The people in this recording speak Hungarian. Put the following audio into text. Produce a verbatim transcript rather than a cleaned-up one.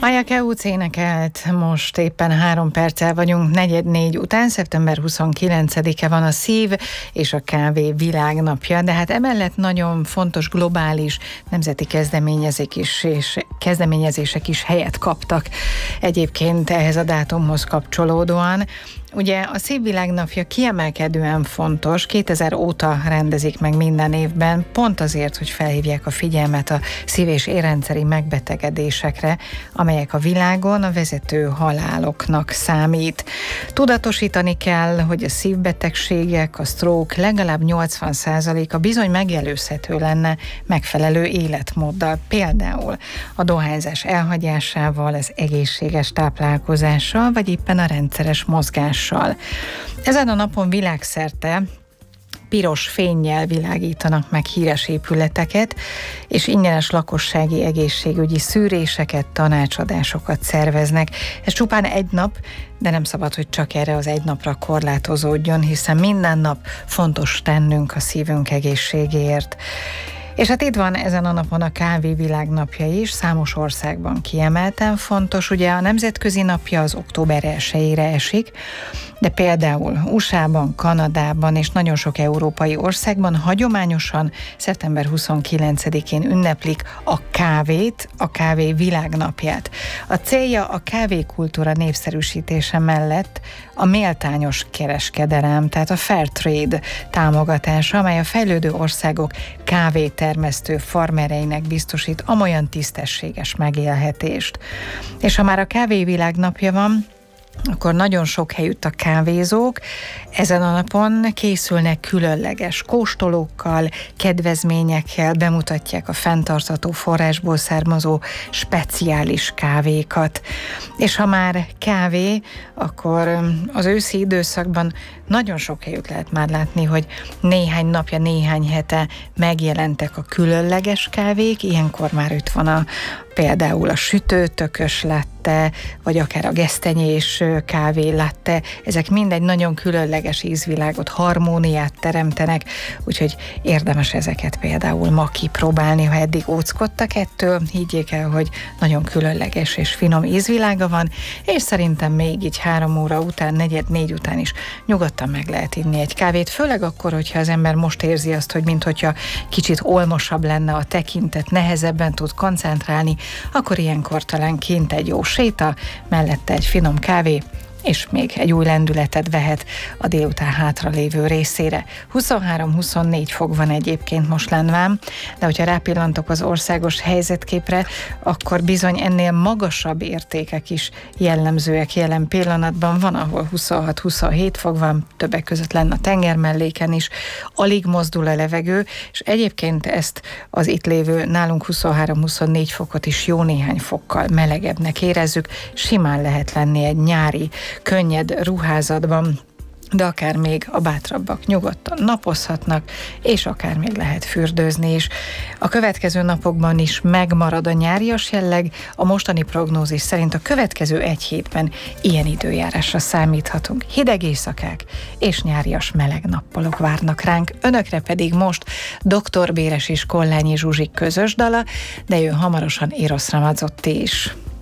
Maja Keúc énekelt, most éppen három perccel vagyunk negyed négy után, szeptember huszonkilencedike van a Szív és a Kávé világnapja, de hát emellett nagyon fontos globális nemzeti kezdeményezések is, és kezdeményezések is helyet kaptak egyébként ehhez a dátumhoz kapcsolódóan. Ugye a Szív világnapja kiemelkedően fontos, kétezer óta rendezik meg minden évben, pont azért, hogy felhívják a figyelmet a szív- és érrendszeri megbetegedésekre, amelyek a világon a vezető haláloknak számít. Tudatosítani kell, hogy a szívbetegségek, a stroke legalább nyolcvan százaléka bizony megelőzhető lenne megfelelő életmóddal, például a dohányzás elhagyásával, az egészséges táplálkozással, vagy éppen a rendszeres mozgással. Ezen a napon világszerte piros fénnyel világítanak meg híres épületeket, és ingyenes lakossági egészségügyi szűréseket, tanácsadásokat szerveznek. Ez csupán egy nap, de nem szabad, hogy csak erre az egy napra korlátozódjon, hiszen minden nap fontos tennünk a szívünk egészségéért. És hát itt van ezen a napon a Kávé világnapja is, számos országban kiemelten fontos. Ugye a nemzetközi napja az október elsejére esik, de például u es á-ban, Kanadában és nagyon sok európai országban hagyományosan szeptember huszonkilencedikén ünneplik a kávét, a kávé világnapját. A célja a kávékultúra népszerűsítése mellett a méltányos kereskedelem, tehát a fair trade támogatása, amely a fejlődő országok kávétermesztő farmereinek biztosít amolyan tisztességes megélhetést. És ha már a kávé világnapja van, akkor nagyon sok helyütt a kávézók ezen a napon készülnek különleges kóstolókkal, kedvezményekkel, bemutatják a fenntartható forrásból származó speciális kávékat. És ha már kávé, akkor az őszi időszakban nagyon sok helyütt lehet már látni, hogy néhány napja, néhány hete megjelentek a különleges kávék, ilyenkor már itt van a például a sütőtökös latte, vagy akár a gesztenyés kávé latte, ezek mind egy nagyon különleges ízvilágot, harmóniát teremtenek, úgyhogy érdemes ezeket például ma kipróbálni, ha eddig óckodtak ettől, higgyék el, hogy nagyon különleges és finom ízvilága van, és szerintem még így három óra után, negyed négy után is nyugodtan meg lehet inni egy kávét, főleg akkor, hogyha az ember most érzi azt, hogy minthogyha kicsit olmosabb lenne a tekintet, nehezebben tud koncentrálni, akkor ilyenkor talán kint egy jó séta, mellette egy finom kávé, és még egy új lendületet vehet a délután hátra lévő részére. huszonhárom-huszonnégy fok van egyébként most lenván, de hogyha rápillantok az országos helyzetképre, akkor bizony ennél magasabb értékek is jellemzőek jelen pillanatban. Van, ahol huszonhat-huszonhét fok van, többek között lenne a tengermelléken is, alig mozdul a levegő, és egyébként ezt az itt lévő nálunk huszonhárom-huszonnégy fokot is jó néhány fokkal melegebbnek érezzük, simán lehet lenni egy nyári könnyed ruházatban, de akár még a bátrabbak nyugodtan napozhatnak, és akár még lehet fürdőzni is. A következő napokban is megmarad a nyárias jelleg, a mostani prognózis szerint a következő egy hétben ilyen időjárásra számíthatunk. Hideg éjszakák és nyárias meleg nappalok várnak ránk, önökre pedig most doktor Béres és Kollányi Zsuzsik közös dala, de jön hamarosan Eros Ramazzotti is.